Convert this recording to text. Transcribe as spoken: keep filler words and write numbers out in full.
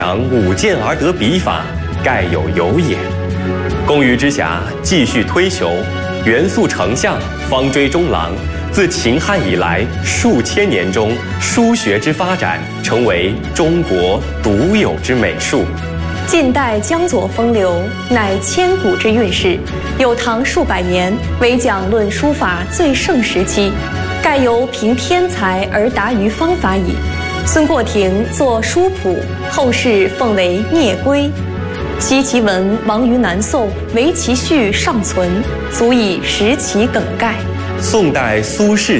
舞剑而得笔法，盖有有也。公余之侠继续推求，元素丞相，方锥中郎。自秦汉以来数千年中，书学之发展成为中国独有之美术。 晋代江左风流，乃千古之韵事。有唐数百年，为讲论书法最盛时期，盖由凭天才而达于方法矣。孙过庭作书谱，后世奉为聂归。昔其文亡于南宋，唯其序尚存，足以识其梗概。 宋代苏轼